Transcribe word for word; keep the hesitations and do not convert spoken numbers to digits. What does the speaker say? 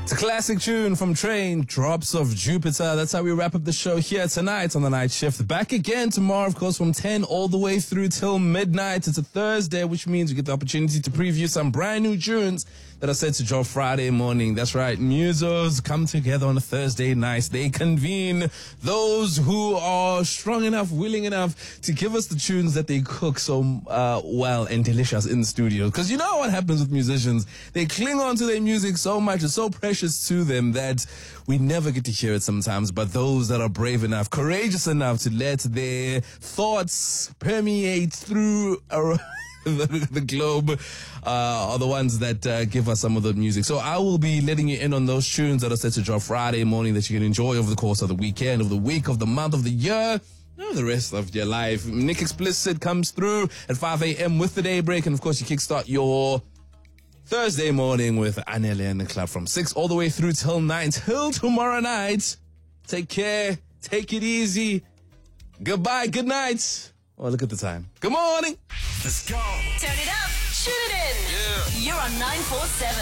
It's a classic tune from Train, Drops of Jupiter. That's how we wrap up the show here tonight on the night shift. Back again tomorrow, of course, from ten all the way through till midnight. It's a Thursday, which means we get the opportunity to preview some brand new tunes that are set to drop Friday morning. That's right. Musos come together on a Thursday night. They convene those who are strong enough, willing enough to give us the tunes that they cook so uh, well and delicious in the studio. Because you know what happens with musicians. They cling on to their music so much. It's so precious to them that we never get to hear it sometimes. But those that are brave enough, courageous enough to let their thoughts permeate through a The, the globe uh, are the ones that uh, give us some of the music. So I will be letting you in on those tunes that are set to drop Friday morning that you can enjoy over the course of the weekend, of the week, of the month, of the year, no, the rest of your life. Nick Explicit comes through at five a.m. with the Daybreak, and of course you kickstart your Thursday morning with Anele and the Club from six all the way through till nine, till tomorrow night. Take care, take it easy. Goodbye, good night. Oh, look at the time. Good morning. Let's go. Turn it up. Shoot it in. Yeah. You're on nine four seven.